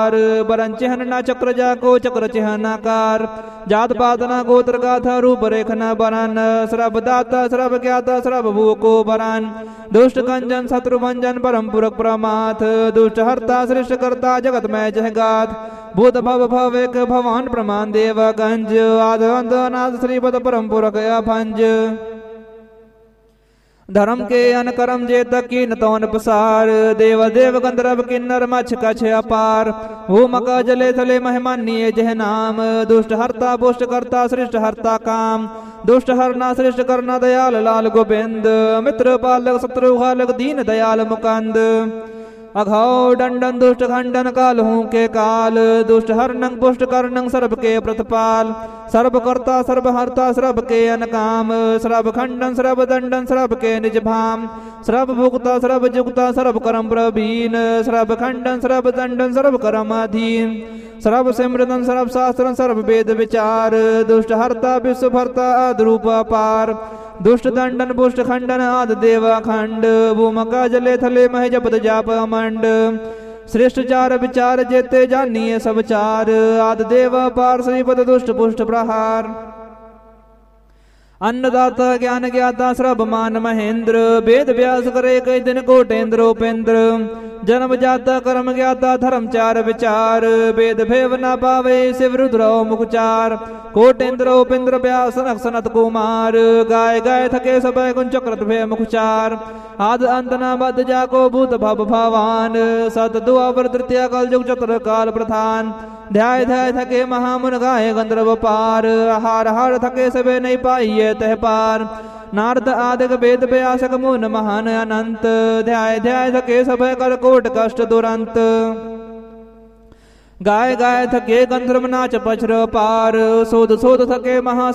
बरन चिहन न चक्र जाको चक्र चिहन आकार जात पात न गोत्र गाथा रूप रेख न बरन श्रभ दाता श्रभ ज्ञाता श्रभ भूको बरन दुष्ट कंजन शत्रु भंजन परम पुरख प्रमाथ दुष्ट हरता श्रेष्ठ करता जगत में जहगात भूत भव भव एक भवान प्रमाण देव गंज आद अंत अनाथ श्रीपद परम पुरख अभंज धर्म के अनकरम जे तकीन तौन पसार देव देव गंधर्व किन्नर मछ कछ अपार हो मका जले थले महिमान्य जह नाम दुष्ट हरता पुष्ट करता श्रेष्ठ हरता काम दुष्ट हरना श्रेष्ठ करना दयाल लाल गोविंद मित्र पालक शत्रु हालक दीन दयाल मुकंद अघौ दंडन दुष्ट खंडन काल हूँ के काल दुष्ट हरनंग पुष्ट करनंग सर्व के प्रतपाल सर्व करता सर्व हरता सर्व के अनकाम सर्व खंडन सर्व दंडन सर्व के निज भाम सर्व भुगता सर्व जुगता सर्व करम प्रवीण सर्व खंडन सर्व दंडन सर्व करम अधीन सर्व सिमृतन सर्व शास्त्र सर्व वेद विचार दुष्ट हरता विश्व भरता अद्रूप अपार दुष्ट दंडन पुष्ट खंडन आद देवा खंड भूमका जले थले मह जपत जाप मंड श्रेष्ठ चार विचार जेते जानिए सब चार आद देवा पार श्रीपद दुष्ट पुष्ट प्रहार अन्नदाता ज्ञान ज्ञाता श्रभ मान महेंद्र वेद व्यास करे कई दिन कोटेन्द्र उपेंद्र जन्म जाता कर्म ज्ञाता धर्म चार विचार वेद भेव न पावे शिव रुद्र मुखचार कोटेन्द्र उपेंद्र व्यास सनत कुमार गाय गाय थके सब कुंज चक्रत भे मुखचार आद अंत न बद जाको भूत भव भवान सत दुआवर तृतीय कल जुग चतुर काल प्रधान ध्याय ध्याय थके महामुन गाय गंधर्व पार हार हार थके सबे नहीं पाइये तह पार नारद आदिक वेद व्यासक मुन महान अनंत ध्याय ध्याय थके सब कर कोट कष्ट दुरंत गाय गाय थके गंधर्व नाच पछर पार सोध सोध थके महा